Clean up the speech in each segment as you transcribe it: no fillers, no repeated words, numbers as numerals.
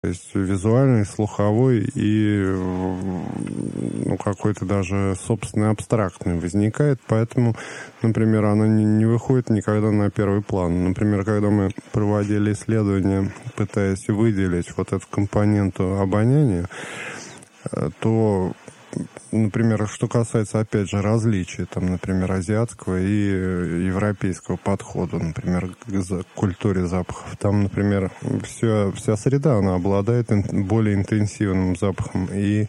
То есть визуальный, слуховой и какой-то даже собственный абстрактный возникает, поэтому, например, оно не выходит никогда на первый план. Например, когда мы проводили исследования, пытаясь выделить вот эту компоненту обоняния, то, например, что касается, опять же, различий, там, например, азиатского и европейского подхода, например, к культуре запахов. Там, например, вся среда, она обладает более интенсивным запахом. И,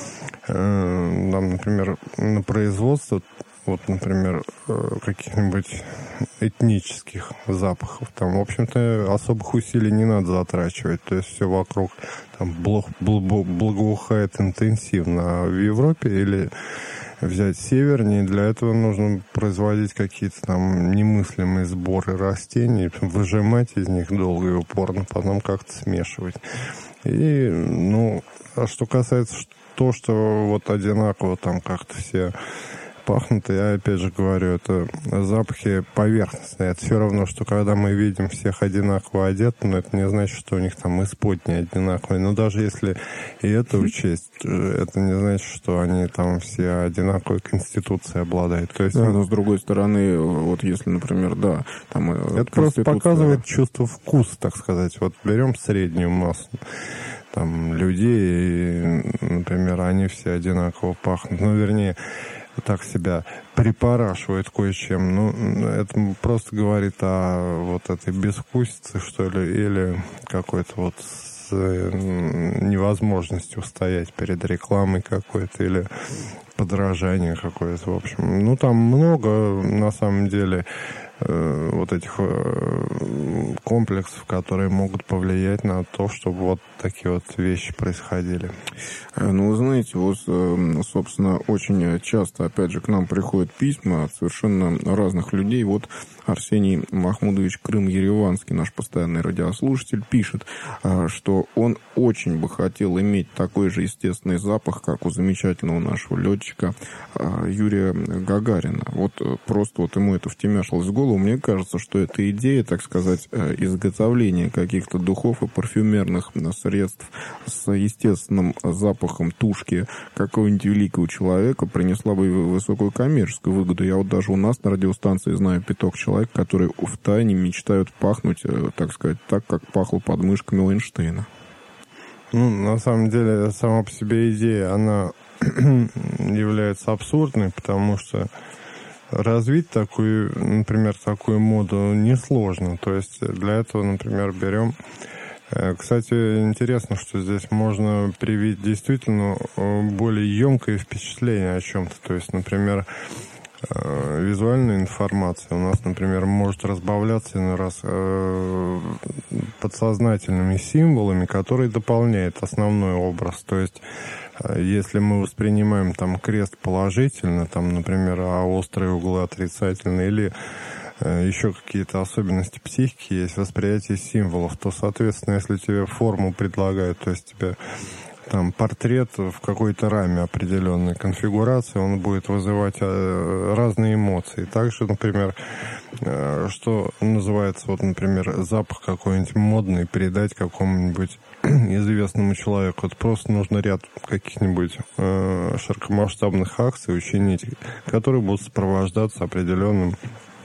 там, например, на производство, вот, например, каких-нибудь этнических запахов, там, в общем-то, особых усилий не надо затрачивать. То есть все вокруг там благоухает интенсивно. А в Европе или взять севернее, для этого нужно производить какие-то там немыслимые сборы растений, выжимать из них долго и упорно, потом как-то смешивать. И, а что касается то, что вот одинаково там как-то все пахнут, я опять же говорю, это запахи поверхностные. Это все равно, что когда мы видим всех одинаково одетых, но это не значит, что у них там исподние одинаковые. Но даже если и это учесть, это не значит, что они там все одинаковой конституцией обладают. То есть, да, но с другой стороны, вот если, например, да, там это просто показывает чувство вкуса, так сказать. Вот берем среднюю массу там людей, и, например, они все одинаково пахнут. Вернее, так себя припорашивает кое-чем. Это просто говорит о вот этой безвкусице, что ли, или какой-то вот невозможностью устоять перед рекламой какой-то, или подражание какое-то, в общем. Там много, на самом деле, вот этих комплексов, которые могут повлиять на то, чтобы вот такие вот вещи происходили. Вы знаете, вот, собственно, очень часто, опять же, к нам приходят письма от совершенно разных людей. Вот Арсений Махмудович Крым-Ереванский, наш постоянный радиослушатель, пишет, что он очень бы хотел иметь такой же естественный запах, как у замечательного нашего летчика Юрия Гагарина. Вот просто вот ему это втемяшилось в голову. Мне кажется, что эта идея, так сказать, изготовления каких-то духов и парфюмерных средств с естественным запахом тушки какого-нибудь великого человека принесла бы высокую коммерческую выгоду. Я вот даже у нас на радиостанции знаю пяток человек, которые втайне мечтают пахнуть, так сказать, так, как пахло под мышками Эйнштейна. На самом деле, сама по себе идея, она является абсурдной, потому что развить такую, например, такую моду несложно. То есть для этого, например, берем... Кстати, интересно, что здесь можно привить действительно более емкое впечатление о чем-то. То есть, например, визуальная информация у нас, например, может разбавляться иной раз подсознательными символами, которые дополняют основной образ. То есть, если мы воспринимаем там крест положительно, там, например, а острые углы отрицательно, или еще какие-то особенности психики, есть восприятие символов, то, соответственно, если тебе форму предлагают, то есть тебе там портрет в какой-то раме определенной конфигурации, он будет вызывать разные эмоции. Также, например, что называется, вот, например, запах какой-нибудь модный передать какому-нибудь известному человеку. Это просто нужно ряд каких-нибудь широкомасштабных акций учинить, которые будут сопровождаться определенным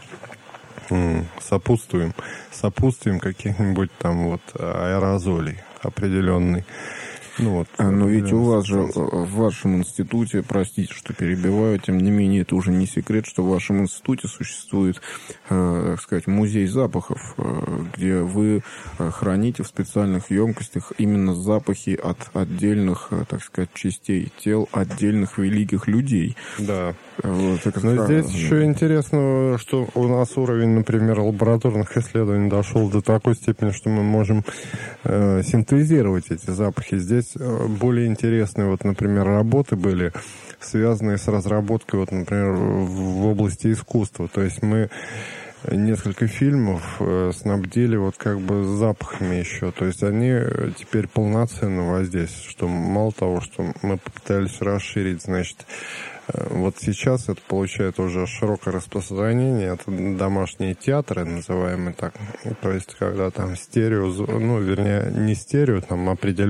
сопутствием каких-нибудь там вот аэрозолей определенный. Но ведь у вас же в вашем институте, простите, что перебиваю, тем не менее, это уже не секрет, что в вашем институте существует, так сказать, музей запахов, где вы храните в специальных емкостях именно запахи от отдельных, так сказать, частей тел отдельных великих людей. Да. Но здесь еще интересно, что у нас уровень, например, лабораторных исследований дошел до такой степени, что мы можем синтезировать эти запахи. Здесь более интересные, вот, например, работы были, связанные с разработкой, вот, например, в области искусства. То есть мы несколько фильмов снабдили вот как бы запахами еще. То есть они теперь полноценно воздействуют, что мало того, что мы попытались расширить, значит, вот сейчас это получает уже широкое распространение. Это домашние театры, называемые так. То есть когда там стерео, ну, вернее, не стерео, там определенные